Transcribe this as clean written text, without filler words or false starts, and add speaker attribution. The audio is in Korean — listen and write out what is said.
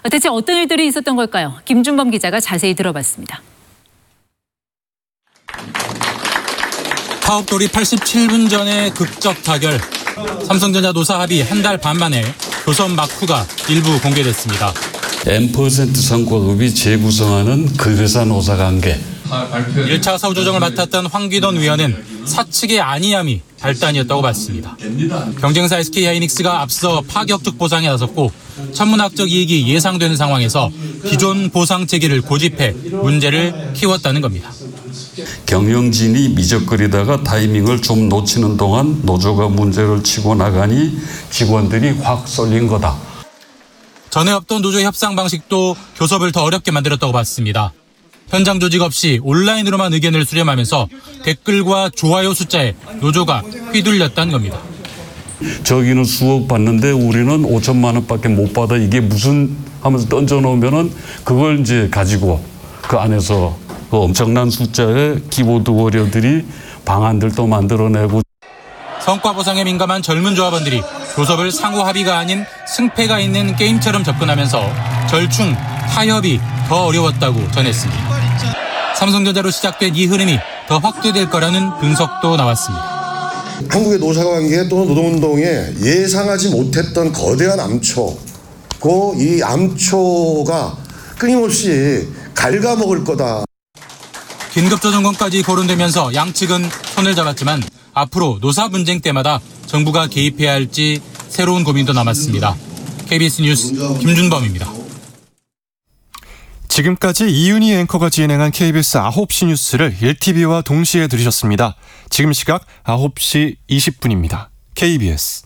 Speaker 1: 대체 어떤 일들이 있었던 걸까요? 김준범 기자가 자세히 들어봤습니다.
Speaker 2: 파업 돌입 87분 전에 극적 타결. 삼성전자 노사 합의 한 달 반 만에 조선 막후가 일부 공개됐습니다.
Speaker 3: N% 선거급이 재구성하는 그 회사 노사 관계.
Speaker 2: 1차 사후 조정을 맡았던 황기돈 위원은 사측의 안이함이 발단이었다고 봤습니다. 경쟁사 SK하이닉스가 앞서 파격적 보상에 나섰고 천문학적 이익이 예상되는 상황에서 기존 보상 체계를 고집해 문제를 키웠다는 겁니다.
Speaker 3: 경영진이 미적거리다가 타이밍을 좀 놓치는 동안 노조가 문제를 치고 나가니 직원들이 확 쏠린 거다.
Speaker 2: 전에 없던 노조 협상 방식도 교섭을 더 어렵게 만들었다고 봤습니다. 현장 조직 없이 온라인으로만 의견을 수렴하면서 댓글과 좋아요 숫자에 노조가 휘둘렸다는 겁니다.
Speaker 3: 저기는 수억 받는데 우리는 5천만 원밖에 못 받아. 이게 무슨 하면서 던져놓으면은 그걸 이제 가지고 그 안에서 그 엄청난 숫자의 키보드 워리어들이 방안들도 만들어내고.
Speaker 2: 성과 보상에 민감한 젊은 조합원들이 교섭을 상호 합의가 아닌 승패가 있는 게임처럼 접근하면서 절충, 타협이 더 어려웠다고 전했습니다. 삼성전자로 시작된 이 흐름이 더 확대될 거라는 분석도 나왔습니다.
Speaker 4: 한국의 노사관계 또는 노동운동에 예상하지 못했던 거대한 암초, 이 암초가 끊임없이 갉아먹을 거다.
Speaker 2: 긴급조정권까지 거론되면서 양측은 손을 잡았지만 앞으로 노사 분쟁 때마다 정부가 개입해야 할지 새로운 고민도 남았습니다. KBS 뉴스 김준범입니다.
Speaker 5: 지금까지 이윤희 앵커가 진행한 KBS 9시 뉴스를 1TV와 동시에 들으셨습니다. 지금 시각 9시 20분입니다. KBS